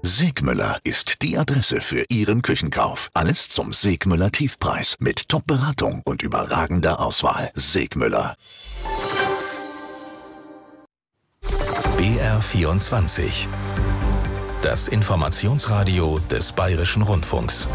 Segmüller ist die Adresse für Ihren Küchenkauf. Alles zum Segmüller Tiefpreis mit Top-Beratung und überragender Auswahl. Segmüller. BR24. Das Informationsradio des Bayerischen Rundfunks.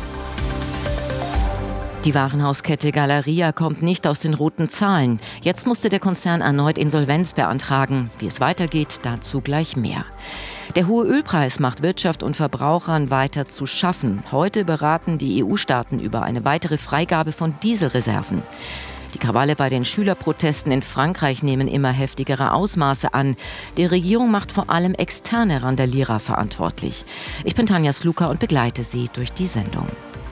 Die Warenhauskette Galeria kommt nicht aus den roten Zahlen. Jetzt musste der Konzern erneut Insolvenz beantragen. Wie es weitergeht, dazu gleich mehr. Der hohe Ölpreis macht Wirtschaft und Verbrauchern weiter zu schaffen. Heute beraten die EU-Staaten über eine weitere Freigabe von Dieselreserven. Die Krawalle bei den Schülerprotesten in Frankreich nehmen immer heftigere Ausmaße an. Die Regierung macht vor allem externe Randalierer verantwortlich. Ich bin Tanja Sluka und begleite Sie durch die Sendung.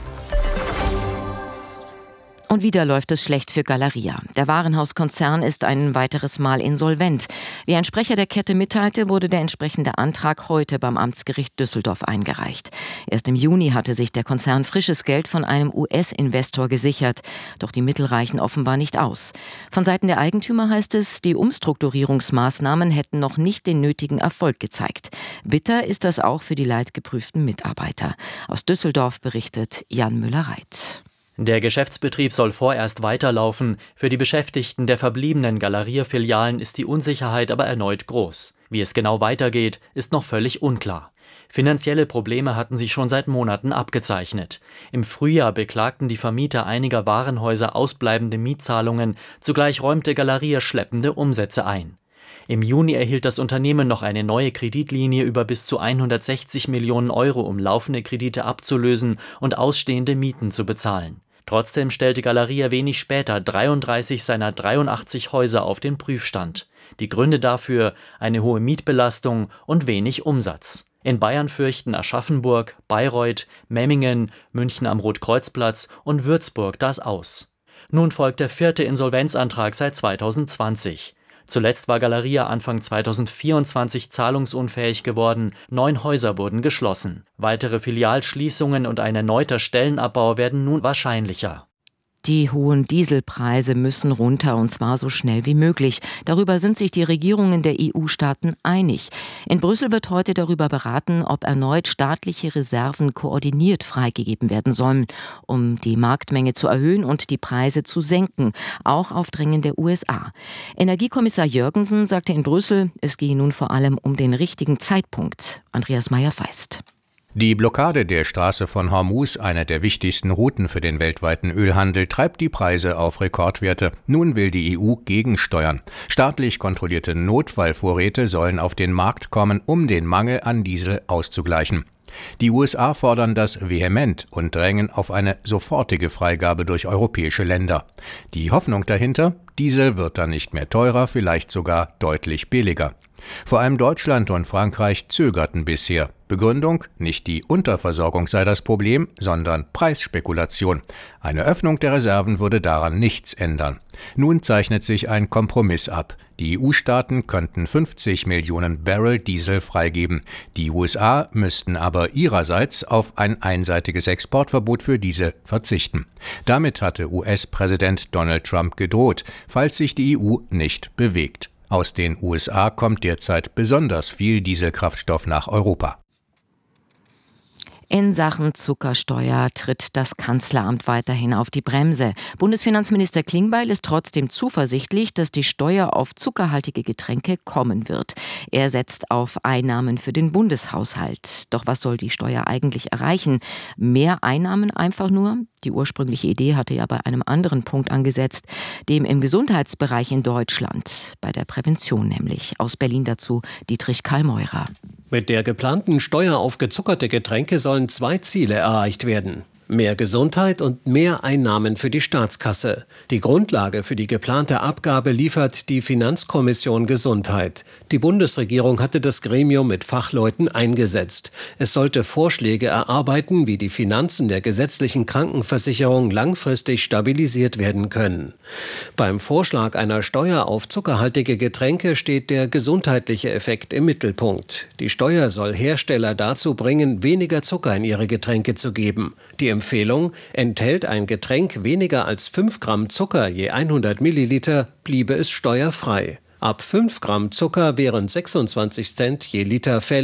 Und wieder läuft es schlecht für Galeria. Der Warenhauskonzern ist ein weiteres Mal insolvent. Wie ein Sprecher der Kette mitteilte, wurde der entsprechende Antrag heute beim Amtsgericht Düsseldorf eingereicht. Erst im Juni hatte sich der Konzern frisches Geld von einem US-Investor gesichert. Doch die Mittel reichen offenbar nicht aus. Von Seiten der Eigentümer heißt es, die Umstrukturierungsmaßnahmen hätten noch nicht den nötigen Erfolg gezeigt. Bitter ist das auch für die leidgeprüften Mitarbeiter. Aus Düsseldorf berichtet Jan Müller-Reit. Der Geschäftsbetrieb soll vorerst weiterlaufen. Für die Beschäftigten der verbliebenen Galeria-Filialen ist die Unsicherheit aber erneut groß. Wie es genau weitergeht, ist noch völlig unklar. Finanzielle Probleme hatten sich schon seit Monaten abgezeichnet. Im Frühjahr beklagten die Vermieter einiger Warenhäuser ausbleibende Mietzahlungen. Zugleich räumte Galeria schleppende Umsätze ein. Im Juni erhielt das Unternehmen noch eine neue Kreditlinie über bis zu 160 Millionen Euro, um laufende Kredite abzulösen und ausstehende Mieten zu bezahlen. Trotzdem stellte Galeria wenig später 33 seiner 83 Häuser auf den Prüfstand. Die Gründe dafür: eine hohe Mietbelastung und wenig Umsatz. In Bayern fürchten Aschaffenburg, Bayreuth, Memmingen, München am Rotkreuzplatz und Würzburg das aus. Nun folgt der 4. Insolvenzantrag seit 2020. Zuletzt war Galeria Anfang 2024 zahlungsunfähig geworden. 9 Häuser wurden geschlossen. Weitere Filialschließungen und ein erneuter Stellenabbau werden nun wahrscheinlicher. Die hohen Dieselpreise müssen runter, und zwar so schnell wie möglich. Darüber sind sich die Regierungen der EU-Staaten einig. In Brüssel wird heute darüber beraten, ob erneut staatliche Reserven koordiniert freigegeben werden sollen, um die Marktmenge zu erhöhen und die Preise zu senken, auch auf Drängen der USA. Energiekommissar Jürgensen sagte in Brüssel, es gehe nun vor allem um den richtigen Zeitpunkt. Andreas Meyer-Feist. Die Blockade der Straße von Hormuz, einer der wichtigsten Routen für den weltweiten Ölhandel, treibt die Preise auf Rekordwerte. Nun will die EU gegensteuern. Staatlich kontrollierte Notfallvorräte sollen auf den Markt kommen, um den Mangel an Diesel auszugleichen. Die USA fordern das vehement und drängen auf eine sofortige Freigabe durch europäische Länder. Die Hoffnung dahinter: Diesel wird dann nicht mehr teurer, vielleicht sogar deutlich billiger. Vor allem Deutschland und Frankreich zögerten bisher. Begründung: nicht die Unterversorgung sei das Problem, sondern Preisspekulation. Eine Öffnung der Reserven würde daran nichts ändern. Nun zeichnet sich ein Kompromiss ab. Die EU-Staaten könnten 50 Millionen Barrel Diesel freigeben. Die USA müssten aber ihrerseits auf ein einseitiges Exportverbot für Diesel verzichten. Damit hatte US-Präsident Donald Trump gedroht, falls sich die EU nicht bewegt. Aus den USA kommt derzeit besonders viel Dieselkraftstoff nach Europa. In Sachen Zuckersteuer tritt das Kanzleramt weiterhin auf die Bremse. Bundesfinanzminister Klingbeil ist trotzdem zuversichtlich, dass die Steuer auf zuckerhaltige Getränke kommen wird. Er setzt auf Einnahmen für den Bundeshaushalt. Doch was soll die Steuer eigentlich erreichen? Mehr Einnahmen einfach nur? Die ursprüngliche Idee hatte ja bei einem anderen Punkt angesetzt, dem im Gesundheitsbereich in Deutschland, bei der Prävention nämlich. Aus Berlin dazu Dietrich Kallmeurer. Mit der geplanten Steuer auf gezuckerte Getränke sollen 2 Ziele erreicht werden. Mehr Gesundheit und mehr Einnahmen für die Staatskasse. Die Grundlage für die geplante Abgabe liefert die Finanzkommission Gesundheit. Die Bundesregierung hatte das Gremium mit Fachleuten eingesetzt. Es sollte Vorschläge erarbeiten, wie die Finanzen der gesetzlichen Krankenversicherung langfristig stabilisiert werden können. Beim Vorschlag einer Steuer auf zuckerhaltige Getränke steht der gesundheitliche Effekt im Mittelpunkt. Die Steuer soll Hersteller dazu bringen, weniger Zucker in ihre Getränke zu geben. Die Empfehlung: enthält ein Getränk weniger als 5 Gramm Zucker je 100 Milliliter, bliebe es steuerfrei. Ab 5 Gramm Zucker wären 26 Cent je Liter fällig.